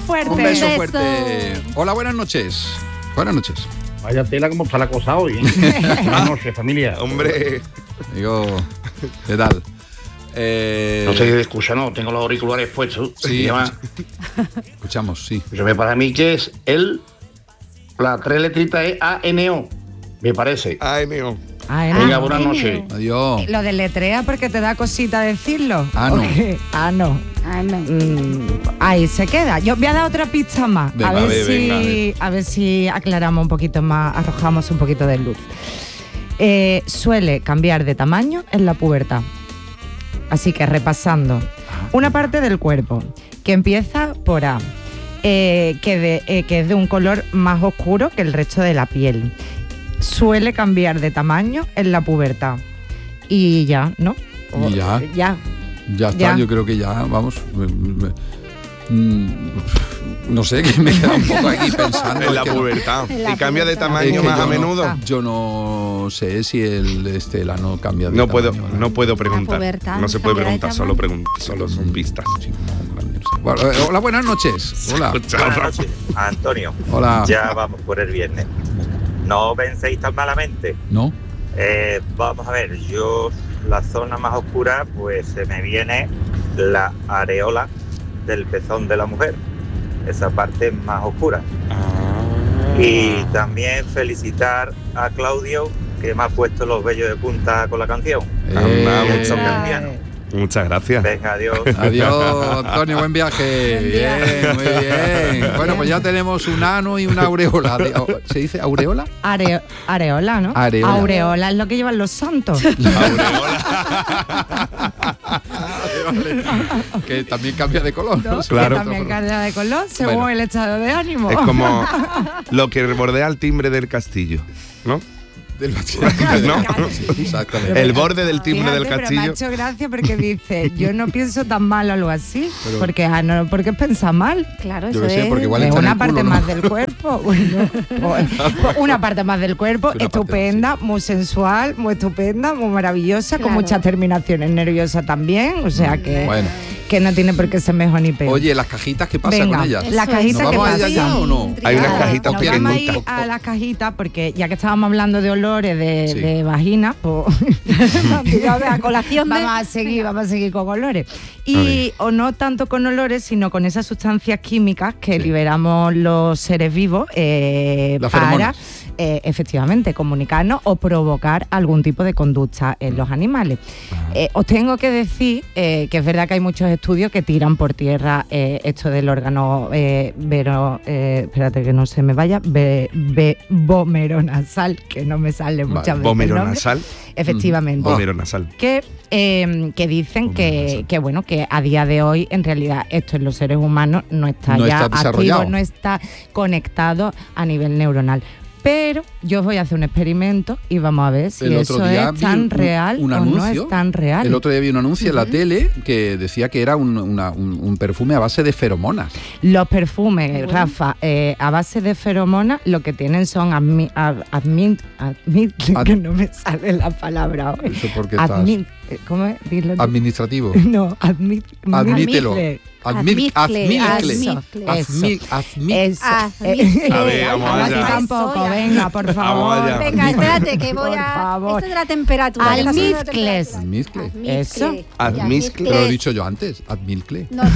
fuerte. Un beso fuerte. Hola, buenas noches. Buenas noches. Vaya tela como está la cosa hoy, ¿eh? Buenas noches, familia. Hombre. Digo, ¿qué tal? No sé si escucha, no, tengo los auriculares puestos. Sí, escuchamos, sí. Pues para mí que es la 3 letritas es ANO, me parece. ANO. Venga, buenas noches. Adiós. Lo deletrea porque te da cosita decirlo. Ano. Okay. Ano. Ahí se queda. Yo voy a dar otra pista más. Venga, a ver si aclaramos un poquito más, arrojamos un poquito de luz. Suele cambiar de tamaño en la pubertad. Así que repasando. Una parte del cuerpo que empieza por A, que es de un color más oscuro que el resto de la piel. Suele cambiar de tamaño en la pubertad. Y ya, ¿no? Y ya. Ya está, Ya. yo creo que ya, vamos. No sé, que me queda un poco aquí pensando. En la Es que pubertad. En la ¿Y cambia de pubertad. es tamaño que más yo a no- menudo? Yo no sé si el ano cambia de No tamaño. puedo preguntar. pubertad No se puede cambia de preguntar, solo son pistas. Sí, como grande, no sé. Bueno, hola, buenas noches. Hola. Buenas noches, Antonio. Hola. Ya vamos por el viernes. No penséis tan malamente. ¿No? Vamos a ver, yo la zona más oscura, pues se me viene la areola del pezón de la mujer. Esa parte más oscura. Y también felicitar a Claudio, que me ha puesto los vellos de punta con la canción. Anda, Y el muchas toque gracias. al piano. Muchas gracias. Venga, adiós. Adiós, Antonio, buen viaje. Bien, muy bien. Bueno, pues ya tenemos un ano y una aureola. ¿Se dice aureola? Areola, ¿no? Areola. Aureola es lo que llevan los santos. Que también cambia de color. ¿no? Claro. Que también cambia de color según Bueno. el estado de ánimo. Es como lo que bordea el timbre del castillo, ¿no? ¿No? Sí, exactamente. El borde del timbre Fíjate, del pero me ha castillo. hecho gracia porque dice, yo no pienso tan mal o algo así. Pero- porque piensa mal. Claro, Yo eso qué sé, es. porque igual Es está en una el parte culo, ¿no? más del cuerpo. Bueno, pues, una parte más del cuerpo, Una parte estupenda, muy sensual, muy estupenda, muy maravillosa, con Claro. muchas terminaciones nerviosas también. O sea Bueno. que no tiene por qué ser mejor ni peor. Oye, las cajitas, ¿qué pasa Venga, con ellas? las Eso cajitas ¿Nos que vamos a pasan. ellas ya o no? Hay unas Claro, cajitas Nos vamos a ir pequeñitas. a las cajitas porque ya que estábamos hablando de olores Sí. de vagina, pues A colación de... vamos a seguir con olores. A Y o no tanto con olores, sino con esas sustancias químicas que Sí. liberamos los seres vivos Las para feromonas. efectivamente comunicarnos o provocar algún tipo de conducta en los animales. Os tengo que decir que es verdad que hay muchos estudios que tiran por tierra esto del órgano espérate que no se me vaya, vomeronasal, que no me sale muchas veces. el nombre. Vomeronasal. Efectivamente. Vomeronasal. Que dicen que bueno, que a día de hoy en realidad esto en los seres humanos no está No ya está desarrollado. activo, no está conectado a nivel neuronal. Pero yo os voy a hacer un experimento y vamos a ver si El otro eso día es vi tan real un o anuncio. no es tan real. El otro día vi un anuncio en la tele que decía que era un perfume a base de feromonas. Los perfumes, Bueno. Rafa, a base de feromonas, lo que tienen son que no me sale la palabra hoy. Eso porque estás ¿Cómo es? Dilo tú. administrativo. No, Admítelo. Admizcle. Admizcle. Eso. A ver, vamos Ahora allá. sí tampoco, venga, por favor. allá. Venga, espérate, que voy Por a... favor. Esto de la temperatura. que está subiendo la Almizcles. temperatura. Admizcle. Eso. Admizcle. Lo he dicho yo antes. Admizcle. No,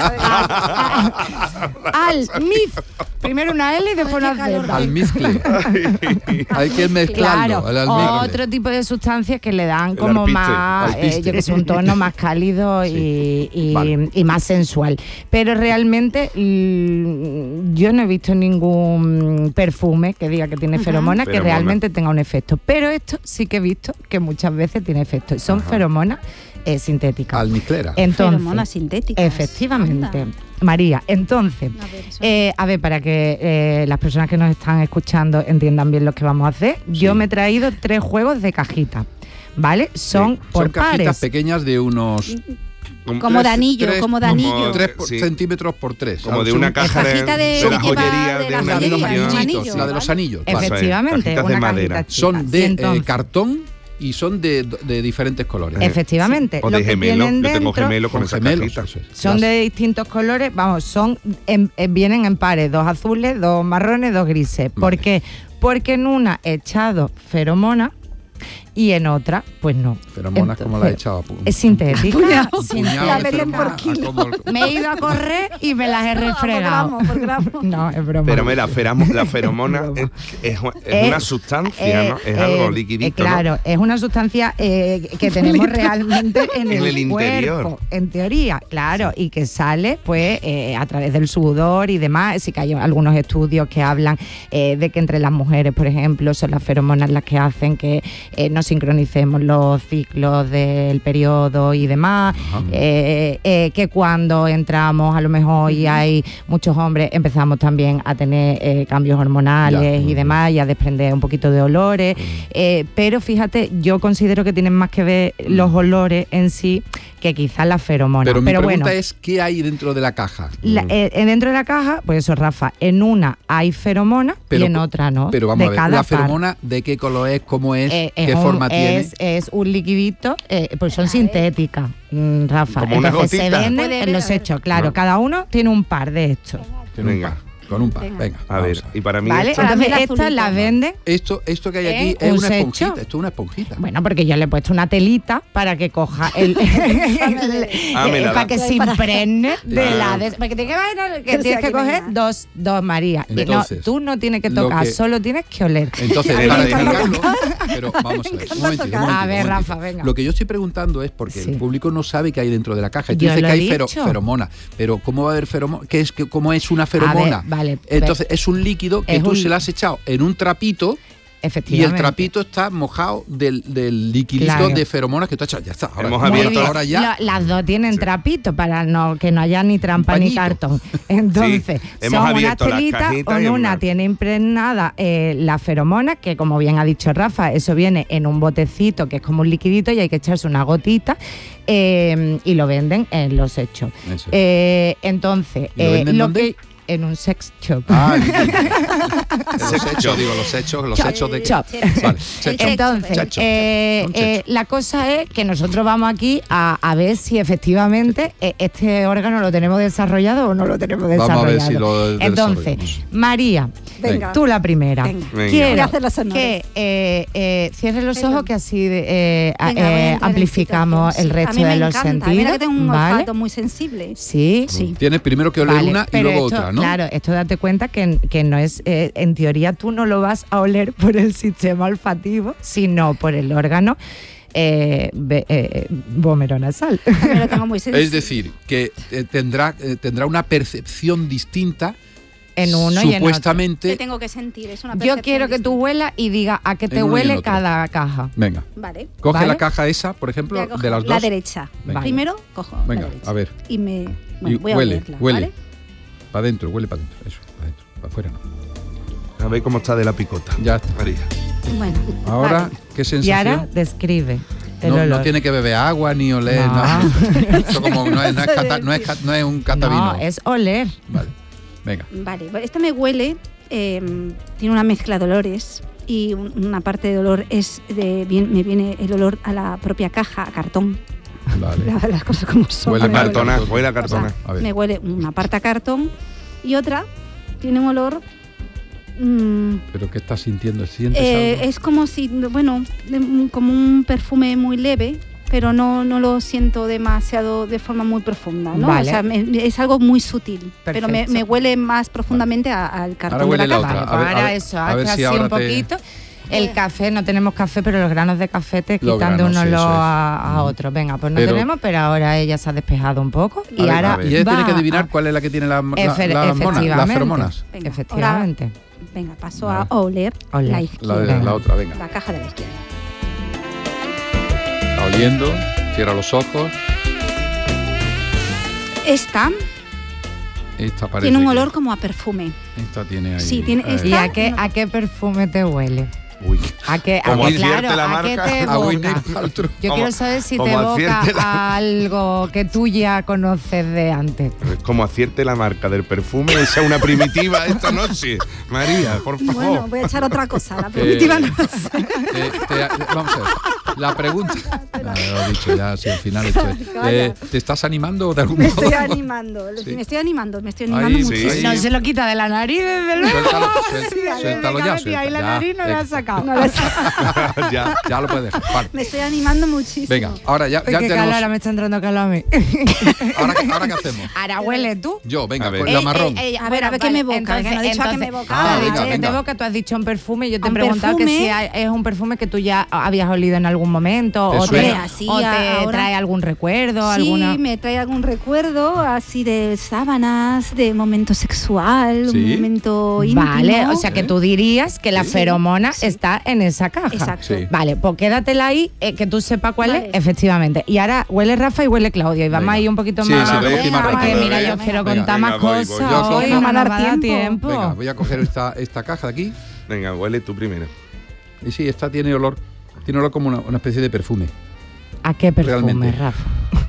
Almiz. Primero una L y después Oye, una qué calor. Z. Almizcle. Hay que mezclarlo. Claro, el almizcle. otro tipo de sustancias que le dan El como alpiste, más, alpiste. yo que sé, un tono más cálido y Vale. más sensual. Pero realmente yo no he visto ningún perfume que diga que tiene feromonas que Feromona. realmente tenga un efecto. Pero esto sí que he visto que muchas veces tiene efecto. Y son feromonas sintéticas. Almizclera. Entonces, feromonas sintéticas. efectivamente. Anda. María, entonces, A ver, eso. a ver, para que las personas que nos están escuchando entiendan bien lo que vamos a hacer, yo me he traído 3 juegos de cajita, ¿vale? Son Sí. por Son cajitas pares. pequeñas de unos Como de anillo, tres- como de anillo. 3 Sí. centímetros por 3. Como de una caja de, cajita de- de la que lleva joyería, de de la una La de los joyería, niña. un anillitos, anillo, la de los ¿vale? anillos. Eso es, Efectivamente, cajitas una de madera. cajita chica. Son de Y entonces, cartón y son de diferentes colores. Efectivamente. O lo de que gemelo. tienen Yo tengo dentro gemelo con esas gemelos, cajitas. eso es. son de distintos colores, vamos, vienen en pares, 2 azules, 2 marrones, 2 grises. ¿Por Vale. qué? Porque en una he echado feromona y en otra, pues no. Feromonas, como la he echado. Es sintética. Puñado La de venden por feromonas, kilo. como Me he ido a correr y me las he refregado. Por gramo. No, es broma. Pero mira, la feromona es una sustancia, ¿no? Es algo liquidito, claro, ¿no? es una sustancia que tenemos realmente en En el interior. cuerpo, en teoría, claro, y que sale pues a través del sudor y demás. Sí que hay algunos estudios que hablan de que entre las mujeres, por ejemplo, son las feromonas las que hacen que no sincronicemos los ciclos del periodo y demás, que cuando entramos a lo mejor y hay muchos hombres empezamos también a tener cambios hormonales y demás y a desprender un poquito de olores, pero fíjate, yo considero que tienen más que ver los olores en sí que quizás las feromonas. Pero mi pregunta bueno, es, ¿qué hay dentro de la caja? dentro de la caja, pues eso, Rafa, en una hay feromona y en otra no. Pero vamos de a ver, cada ¿la par. feromona de qué color es? ¿Cómo es? ¿Qué un- forma tiene? Es un liquidito, pues son sintéticas, Rafa. Como una Entonces se gotita. venden Puede en ver, los a ver. hechos, claro, No. cada uno tiene un par de estos. Tiene un Venga. par, con un par. Venga. Venga, A ver, y para mí ¿Vale? esto- Para mí Entonces el estas azulito. las venden. Esto que hay aquí es un una secho. esponjita. Esto es una esponjita. Bueno, porque yo le he puesto una telita para que coja me la para da. que se impregne de Ah. la porque tiene que, Que tienes sea que que coger venga. dos Marías. Y no, Entonces, tú no tienes que lo tocar, que- solo tienes que oler. Entonces, Me para encanta explicarlo, pero vamos a ver, un momentito, un A ver, momentito. Rafa, venga. Lo que yo estoy preguntando es porque Sí. el público no sabe qué hay dentro de la caja. Y tú Yo dices lo que he hay dicho. feromona, pero ¿cómo va a haber feromona? ¿Cómo es una feromona? vale, Entonces, es un líquido que es tú un- se lo has echado en un trapito y Efectivamente. el trapito está mojado del liquidito Claro. de feromonas que tú has echado. Ya está. Ahora, Hemos Muy abierto bien. ahora ya. Las dos tienen trapito para que no haya ni trampa ni pañito. cartón. Entonces, Sí, hemos son unas abierto las telitas, cajitas con y una hemos- tiene impregnada la feromona, que como bien ha dicho Rafa, eso viene en un botecito que es como un liquidito y hay que echarse una gotita y lo venden en los hechos. Eso. Entonces, ¿Y lo venden dónde? que en un sex shop. Ah, los hechos, digo, los hechos de... Chop. Vale, Entonces, Checho. Un checho. la cosa es que nosotros vamos aquí a ver si efectivamente este órgano lo tenemos desarrollado o no lo tenemos Vamos a desarrollado. ver si lo Entonces, desarrollamos. María, Venga. tú la primera. Venga. Venga. Voy Quiero a hacer los honores. que cierres los Venga. ojos, que así Venga, voy a entrar en amplificamos situación. el resto A mí me de los encanta. sentidos. Mira que tengo un ¿vale? olfato muy sensible. Sí, Sí. Tienes primero que oler Vale, una y pero luego esto, otra, ¿no? Claro, esto date cuenta que no es, en teoría tú no lo vas a oler por el sistema olfativo, sino por el órgano vomeronasal. También lo tengo muy sensible. Es decir, que tendrá una percepción distinta En uno y en otro. supuestamente. Te tengo que sentir, es una Yo percepción quiero que tú distinta. huelas y digas a qué te En uno y en huele otro. cada caja. Venga, Vale. coge ¿Vale? la caja esa, por Voy ejemplo, a coger de las la dos. derecha. Venga. Primero cojo Venga, la derecha. a ver. Y me... Y Bueno, voy a huele, olerla, huele. ¿vale? Para adentro, huele para adentro. Eso, para adentro. Para afuera no. A ver cómo está de la picota. Ya está. María. Bueno. Ahora, vale. ¿qué Y sensación? ahora describe el No, olor. no tiene que beber agua ni oler No. nada. Eso como no es un catavino. No, es oler. Vale. Venga. Vale, pues esta me huele, tiene una mezcla de olores y una parte de olor me viene el olor a la propia caja, a cartón. Vale. Las cosas como son. Huele me a cartona, cartón. huele a O sea, cartona. A ver. me huele una parte a cartón y otra tiene un olor... ¿Pero qué estás sintiendo? ¿Sientes algo? es como si, bueno, como un perfume muy leve, pero no lo siento demasiado de forma muy profunda, ¿no? Vale. O sea, es algo muy sutil, pero Perfecto. me huele más profundamente al cartón Ahora huele de la la caja. otra. Vale, A pues ver, ahora a ver, eso, a ver hazte si así ahora un te- poquito. El café, no tenemos café, pero los granos de café te Los quitan de granos, un sí, olor eso es. a otro. Venga, pues no Pero- tenemos, pero ahora ella se ha despejado un poco. Y A ver, ahora a ver. Y ella tiene va que adivinar a- cuál es la que tiene las Efectivamente. feromonas. Venga, Efectivamente. Venga, paso Vale. a oler Oler. la La, izquierda. la otra, venga. La caja de la izquierda. Está oliendo, cierra los ojos. Esta Esta parece tiene un que- olor como a perfume. Esta tiene ahí. Sí, tiene ahí. esta- ¿Y a qué perfume te huele? Uy. Como acierte claro, la ¿a qué marca? te A Gwyneth evoca? Paltrow. Yo quiero saber si te como evoca acierte a algo que tú ya conoces de antes. Como acierte la marca del perfume, esa una primitiva esta noche. María, por favor. Bueno, voy a echar otra cosa. La primitiva no sé. Vamos a ver. La pregunta. Lo he dicho ya, si al final esto es. Calla. ¿Te estás animando de algún Me modo? estoy animando. Sí. Me estoy animando Ahí, muchísimo. sí. No se lo quita de la nariz, desde luego. Suéltalo ya. Y ahí la Ya, nariz no la ha sacado. No lo sé. ya lo puedes dejar. Vale. Me estoy animando muchísimo. Venga, ahora ya Qué calor, tenemos. ahora me está entrando calor a mí. ¿Ahora qué hacemos? Ahora huele tú. Yo, venga, A ver. con la marrón. A ver, qué me evoca, que no he dicho a qué me evoca. Venga, Te venga. evoca, tú has dicho un perfume, yo te he Un preguntado que perfume. si es un perfume que tú ya habías olido en algún momento ¿Te o suena? Así, o te ahora. trae algún recuerdo, Sí, alguna. me trae algún recuerdo así de sábanas, de momento sexual, Sí. un momento íntimo. Vale, o sea que tú dirías que la Sí. feromona está en esa caja. Exacto. Sí. Vale, pues quédatela ahí, que tú sepas cuál Vale. es, efectivamente. Y ahora huele Rafa y huele Claudio. Y vamos Venga. ahí un poquito Sí, más. sí, la última porque ronda. mira, yo Venga, quiero venga, contar más voy. cosas Yo hoy, cojo- no No me nos va va a a dar dar tiempo. tiempo. Venga, voy a coger esta caja de aquí. Venga, huele tú primero. Y sí, esta tiene olor como una especie de perfume. ¿A qué perfume, Realmente. Rafa?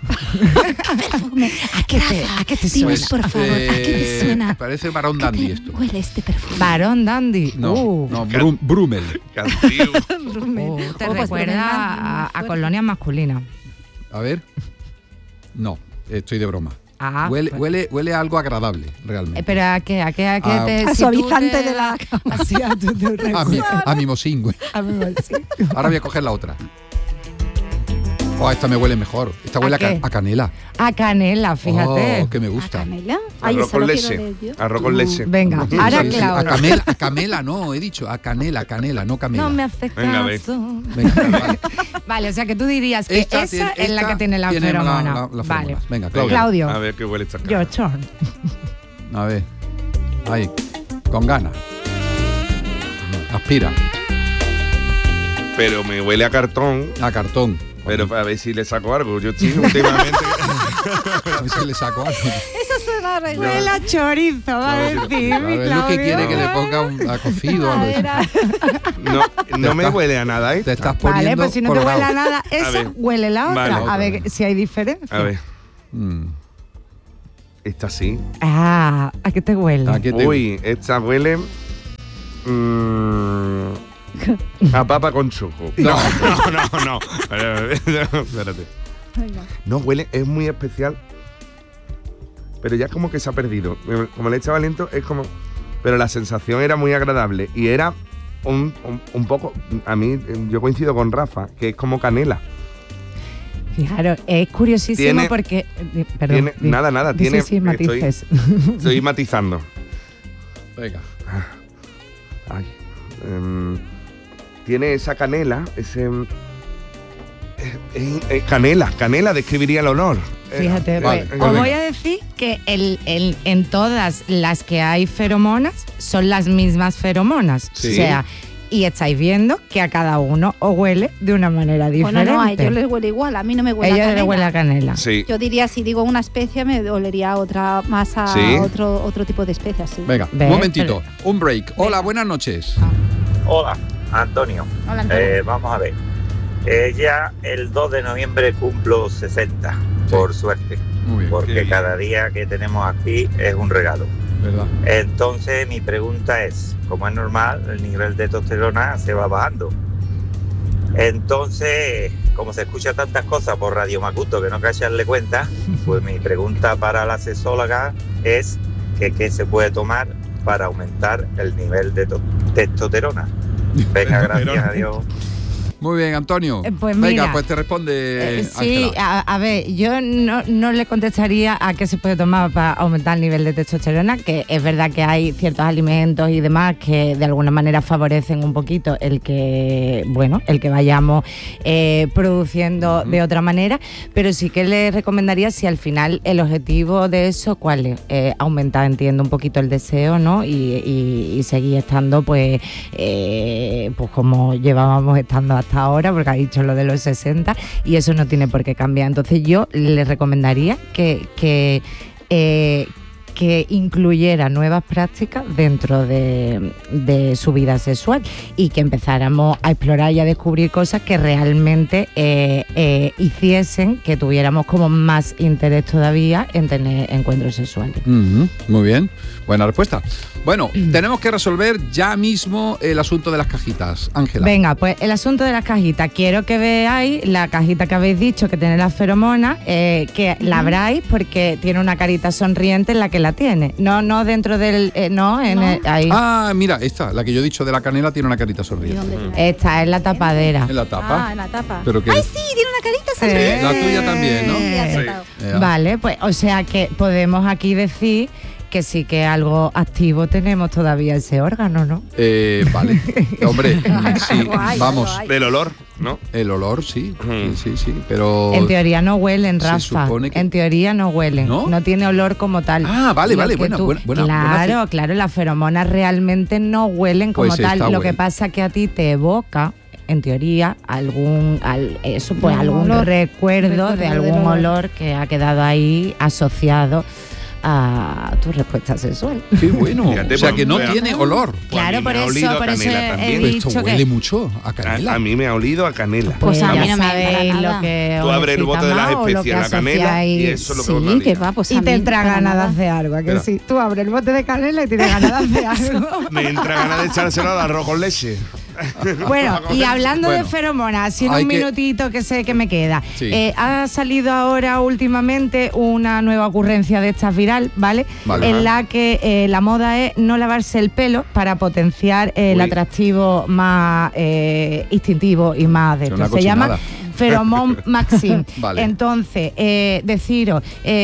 ¿A qué te suena? Dinos, por favor, ¿a qué te suena? Parece Barón Dandy esto. Huele este perfume. Barón Dandy. No, Brummel. Cantío. Te pues recuerda a colonias masculinas. A ver. No, estoy de broma. Ah, Huele a algo agradable, realmente. pero ¿a qué te A si suavizante tú te- de la Así a tu A mi mosingüe. A mí sí. Ahora voy a coger la otra. Oh, esta me huele mejor. Esta huele qué? a canela. A canela, fíjate. Oh, que me ¿A gusta. canela? Ay, Arroz esa con lo quiero leche. leer yo. Arroz con leche. Venga, Sí, ahora sí, Claudia. a camela, no, he dicho. A canela, no camela. No me hace Venga, ve. caso. Venga, vale. Vale, o sea que tú dirías que Esta esa tiene- es la esta que tiene la tiene feromona. la Vale. feromona. Venga, Claudio. A ver qué huele esta caja. Your turn. A ver. Ahí. Con ganas. Aspira. Pero me huele a cartón. A cartón. Pero a ver si le saco algo. Yo estoy últimamente. A ver si le saco algo. Eso suena re Huele a chorizo, va a decir mi A ver, lo que Claudio. quiere que le ponga a cocido. algo así. No me estás- huele a nada, ¿eh? Te estás poniendo Vale, pues si no colorado. te huele a nada, esa ver. huele la otra. Vale. A ver si hay diferencia. A ver. Mm. Esta sí. Ah, ¿a qué te huele? ¿A qué te- Uy, esta huele. A papa con choco. No. Espérate. Venga. No, huele, es muy especial. Pero ya como que se ha perdido. Como le echaba aliento, es como. Pero la sensación era muy agradable. Y era un poco. A mí, yo coincido con Rafa, que es como canela. Fijaros, es curiosísimo Tiene- porque. Perdón. tiene- nada, di tiene- sí, matices. Estoy matizando. Venga. Ay, tiene esa canela, ese. Canela describiría el olor. Fíjate, Vale, pues, venga, os venga. voy a decir que en todas las que hay feromonas son las mismas feromonas. Sí. O sea, y estáis viendo que a cada uno os huele de una manera diferente. Bueno, no, a ellos les huele igual, a mí no me huele A a ellos canela. les huele a canela. Sí. Yo diría, si digo una especie, me olería a otra, más a ¿Sí? otro tipo de especie, así. Venga, Ve, un momentito. Un break. Hola, buenas noches. Hola, Antonio. Hola, Antonio. Vamos a ver. Ya el 2 de noviembre cumplo 60, por suerte, Muy bien. Qué porque bien. cada día que tenemos aquí es un regalo. ¿Verdad? Entonces mi pregunta es, como es normal, el nivel de testosterona se va bajando. Entonces, como se escucha tantas cosas por Radio Macuto que no hay que echarle cuenta, pues mi pregunta para la sexóloga es que qué se puede tomar para aumentar el nivel de testosterona. Venga, gracias, adiós. Muy bien, Antonio. Pues Venga, mira, pues te responde sí, Ángela. a ver, yo no le contestaría a qué se puede tomar para aumentar el nivel de testosterona, que es verdad que hay ciertos alimentos y demás que de alguna manera favorecen un poquito el que vayamos produciendo de otra manera, pero sí que le recomendaría, si al final el objetivo de eso, ¿cuál es? Aumentar, entiendo, un poquito el deseo, ¿no? Y seguir estando, pues como llevábamos estando hasta ahora, porque ha dicho lo de los 60 y eso no tiene por qué cambiar. Entonces yo le recomendaría que que incluyera nuevas prácticas dentro de su vida sexual y que empezáramos a explorar y a descubrir cosas que realmente hiciesen que tuviéramos como más interés todavía en tener encuentros sexuales. Muy bien, buena respuesta. Bueno, tenemos que resolver ya mismo el asunto de las cajitas. Ángela. Venga, pues el asunto de las cajitas. Quiero que veáis la cajita que habéis dicho que tiene las feromonas, que la abráis porque tiene una carita sonriente en la que la tiene. No dentro del... ahí. Ah, mira, esta, la que yo he dicho de la canela, tiene una carita sonriente. Esta es la tapadera. ¿En la tapa? Ah, en la tapa. ¿Pero qué? ¡Ay, sí! Tiene una carita sonriente. La tuya también, ¿no? Sí, acertado. Vale, pues o sea que podemos aquí decir que sí que algo activo tenemos todavía ese órgano, ¿no? Vale. Hombre, sí, Guay, vamos. guay. Del olor, ¿no? El olor, sí, sí, pero... En teoría no huelen, se Rafa. supone que- En teoría no huelen. ¿No? Tiene olor como tal. Ah, vale, Lo vale, que buena. Claro, las feromonas realmente no huelen como Pues tal. está Lo que bueno. pasa que a ti te evoca, en teoría, algún olor. recuerdo de Recuerdo algún del olor. olor que ha quedado ahí asociado a tu respuesta sexual. Qué bueno. Fíjate, O sea, pues, que no mira. tiene olor. Claro, a mí por me ha olido eso, a canela he también. Pues dicho esto que... huele mucho a canela. A mí me ha olido a canela. Pues a mí ya no me sabéis para lo nada. que Tú os abres el excita bote de las más o lo que especias, la canela, y asociáis. eso es lo que vos Sí, no que harías. va, pues a Y mí te entra para ganas de nada. hacer algo, ¿a que Espera. sí? Tú abres el bote de canela y tienes ganas de hacer algo. Me entra ganas de echárselo al arroz con leche. Bueno, y hablando Bueno, de feromonas, así hay un que- minutito que sé que me queda. Sí. Ha salido ahora últimamente una nueva ocurrencia de estas viral, ¿vale? Vale. En la que la moda es no lavarse el pelo para potenciar el Uy. atractivo más instintivo y más de Es esto. una Se llama cochinada. Feromón Maxim. Vale. Entonces, deciros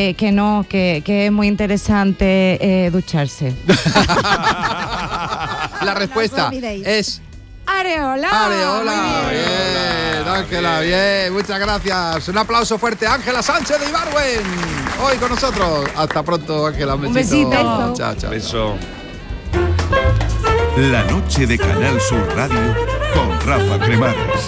que es muy interesante ducharse. La respuesta No os olvidéis. es ¡Areola! Areola. Muy bien. Bien, Ángela, bien. Muchas gracias. Un aplauso fuerte a Ángela Sánchez de Ibarwen. Hoy con nosotros. Hasta pronto, Ángela. Un besito. besito. Chao, chao. Eso. La noche de Canal Sur Radio con Rafa Cremades.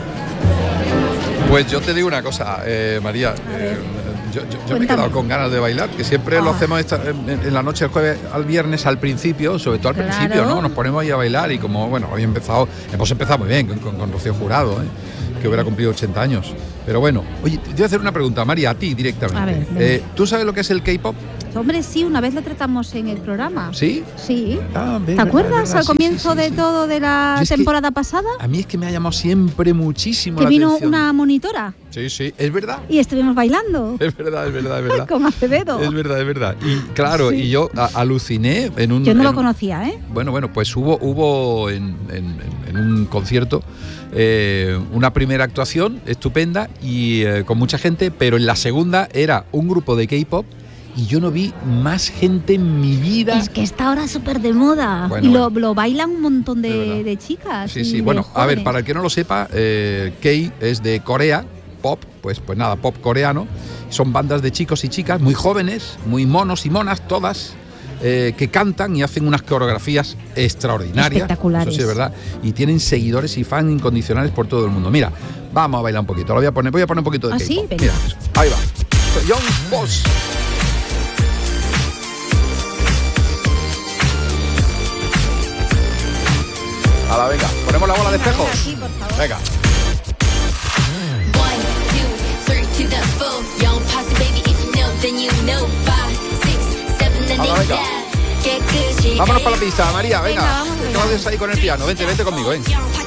Pues yo te digo una cosa, María. Yo me he Cuéntame. quedado con ganas de bailar, que siempre lo hacemos en la noche del jueves al viernes al principio, sobre todo al Claro. principio, ¿no? Nos ponemos ahí a bailar y como, bueno, hoy hemos empezado muy bien con Rocío Jurado, que hubiera cumplido 80 años. Pero bueno, oye, te voy a hacer una pregunta, María, a ti directamente. A ver, venga. ¿Tú sabes lo que es el K-pop? Hombre, sí, una vez lo tratamos en el programa. ¿Sí? Sí. Ah, ¿Te acuerdas al comienzo de todo? todo de la Yo es que- temporada pasada? A mí es que me ha llamado siempre muchísimo Que la vino atención. una monitora Sí, es verdad. y estuvimos bailando Es verdad, es verdad. con Acevedo. Es verdad. Y claro, y yo aluciné en un... Yo no en lo un- conocía, ¿eh? Bueno, pues hubo en un concierto una primera actuación estupenda y con mucha gente, pero en la segunda era un grupo de K-pop y yo no vi más gente en mi vida. Es que está ahora súper de moda. Bueno, y bueno. lo bailan un montón Es verdad. de chicas. Sí, y sí. de Bueno, a ver, jóvenes. para el que no lo sepa, K es de Corea, pop, pues nada, pop coreano. Son bandas de chicos y chicas muy jóvenes, muy monos y monas, todas. Que cantan y hacen unas coreografías extraordinarias. Espectaculares. Eso sí es verdad. Y tienen seguidores y fans incondicionales por todo el mundo. Mira, vamos a bailar un poquito. Voy a poner un poquito de ¿Ah, K-pop. sí? Venga. Mira, ahí va. Young Boss. Hala, venga, ponemos la bola de espejos. Aquí, por favor. Venga. 1, 2, 3 to the 4. Young posse, baby, if you know, then you know. 5, 6, 7, and Venga, then venga. that. Get good, shit. Vámonos para la pista, María, venga. Venga, vamos, ¿Qué haces ahí con el piano? Vente conmigo, ven. Young posse,